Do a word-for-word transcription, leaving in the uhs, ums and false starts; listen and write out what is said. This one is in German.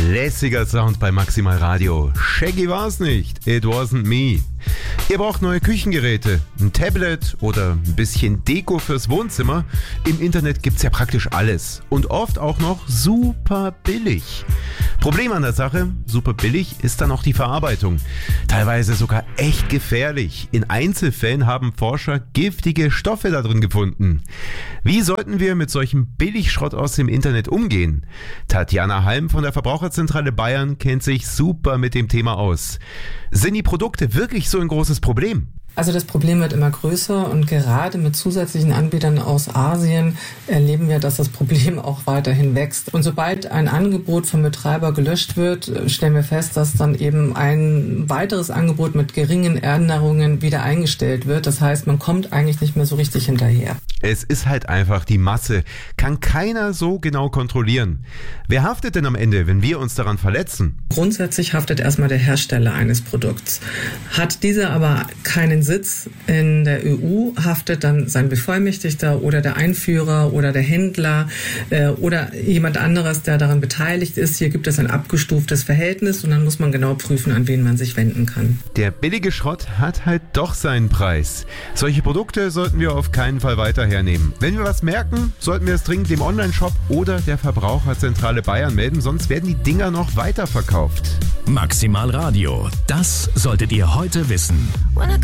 Lässiger Sound bei Maximal Radio. Shaggy war's nicht. It wasn't me. Ihr braucht neue Küchengeräte, ein Tablet oder ein bisschen Deko fürs Wohnzimmer. Im Internet gibt's ja praktisch alles und oft auch noch super billig. Problem an der Sache, super billig ist dann auch die Verarbeitung. Teilweise sogar echt gefährlich. In Einzelfällen haben Forscher giftige Stoffe da drin gefunden. Wie sollten wir mit solchem Billigschrott aus dem Internet umgehen? Tatjana Halm von der Verbraucherzentrale Bayern kennt sich super mit dem Thema aus. Sind die Produkte wirklich so ein großes Problem? Also das Problem wird immer größer und gerade mit zusätzlichen Anbietern aus Asien erleben wir, dass das Problem auch weiterhin wächst. Und sobald ein Angebot vom Betreiber gelöscht wird, stellen wir fest, dass dann eben ein weiteres Angebot mit geringen Änderungen wieder eingestellt wird. Das heißt, man kommt eigentlich nicht mehr so richtig hinterher. Es ist halt einfach die Masse. Kann keiner so genau kontrollieren. Wer haftet denn am Ende, wenn wir uns daran verletzen? Grundsätzlich haftet erstmal der Hersteller eines Produkts. Hat dieser aber keinen Sitz in der E U, haftet dann sein Bevollmächtigter oder der Einführer oder der Händler äh, oder jemand anderes, der daran beteiligt ist. Hier gibt es ein abgestuftes Verhältnis und dann muss man genau prüfen, an wen man sich wenden kann. Der billige Schrott hat halt doch seinen Preis. Solche Produkte sollten wir auf keinen Fall weiter hernehmen. Wenn wir was merken, sollten wir es dringend dem Onlineshop oder der Verbraucherzentrale Bayern melden, sonst werden die Dinger noch weiterverkauft. Maximal Radio, das solltet ihr heute wissen.